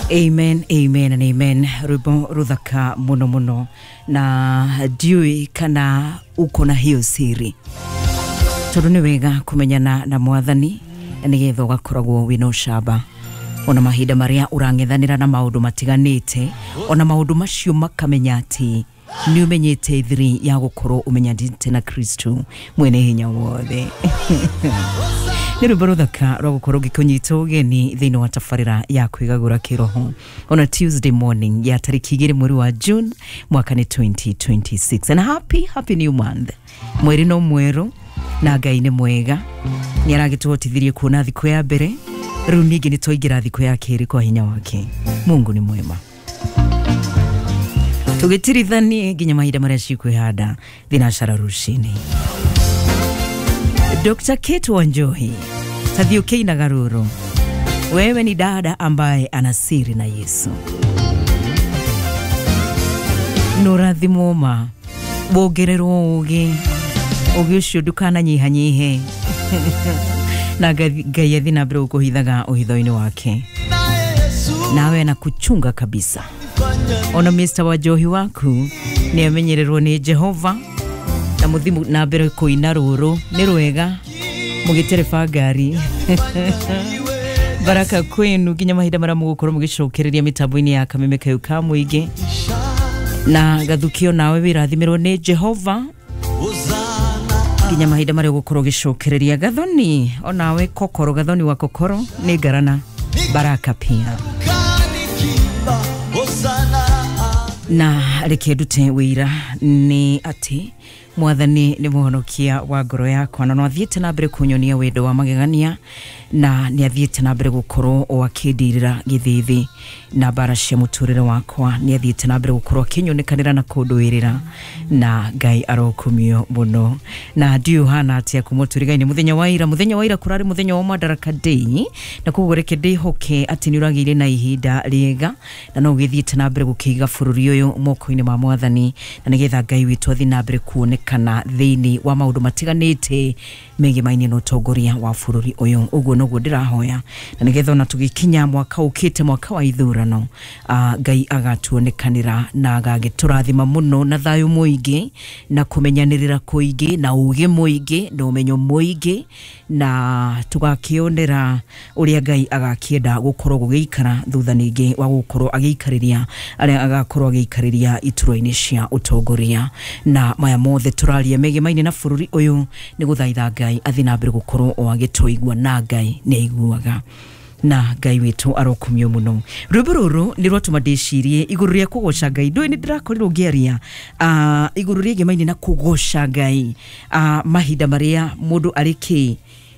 Amen, amen and amen. Rubo ruthaka muno muno na diui kana uko na hiyo siri. Tondu ni wega kumenyana na mwathani nigetha ugakoragwo wina ucamba. Ona mahinda maria urangethanira na maundu matiganite, ona maundu macio makamenya ati ni umenyete ithiri ya gukorwo umenyanite na Kristo mwene hinya wothe. Ni rubo ruthaka rwa gukorwo gikunyita ugeni thiini wa tabarira ya kwigagura kiroho on a Tuesday morning ya tariki 2 mweri wa June mwaka ni 2026, and happy new month. Mweri no mweru na Ngai ni mwega, ni aragituhotithirie kuona thikũ ya mbere, riu ningi ni twaingira thikũ ya keri kwa hinya wake. Mungu ni mwema. Tugitirithani nginya mahinda maria cikwihanda thinashara rucini. Dr. Kate Wanjohi, tathiuke na garuru. Wewe ni dada ambaye ana siri na Yesu. Nurathimoma bogererwo ugi ucio dukana nyihanyihe na Ngai athina mbere gukuhithaga uhitho-ini wake, nawe na kuchunga kabisa. Ona Mr. Wanjohi waku ni amenyererwo ni Jehova na muthimu na mbere kuina ruru ni rwega mugitereba ngari. Baraka kwenu nginya mahinda maria mugukorwo mugicokereria mitambo-ini ya kameme kayu ka muingi, na gathukio nawe wirathimirwo ni Jehova nginya mahinda maria gukorwo gicokereria gathoni. Onawe kokoro gathoni wa kokoro ni ngarana baraka pia. Na reke ndute wira ni ati mwathani ni muhonokia wa ngoro yakwa, na no athiete na mbere kunyonia wendo wa magegania, na ni athiete na mbere gukorwo o akindirira githithi na bara cia muturire wakwa, ni athiete na mbere gukorwo akinyonekanira na kunduirira, na Ngai arokumio muno. Na ndiu hana atia kumuturigaini muthenya wa ira kurari muthenya wa Madaraka Day, na kugoreke ndi hoke ati ni uragire na ihinda riega, na no githiete na mbere gukiga bururi uyu moko-ini ma mwathani, na nigetha Ngai witu athi na mbere kuonekana thiini wa maundu matiganite megi maini no tongoria wa bururi uyu. Uguo noguo ndirahoya, na nigetha ona tugikinya mwaka ukite, mwaka wa ithurano, Ngai agatuonekanira na agagiturathima muno na thayu muingi na kumenyanirira kuingi na ugi muingi na umenyo muingi, na tugakionera uria Ngai agakienda gukorwo gugiikara thutha ningi wa gukorwo agiikariria aria agakorwo agiikariria ituro-ini cia utongoria. Na maya mothe turaria megi maini na bururi uyu ni guthaitha Ngai athi na mbere gukorwo o agituigua, na Ngai ni aiguaga, na Ngai witu arokumio muno. Rwimbo ruru ni rwatuma ndicirie iguru ria kugoca Ngai. Ndui ni ndirakorirwo ngiaria iguru ria gemaini na kugoca Ngai mahinda maria mundu ariki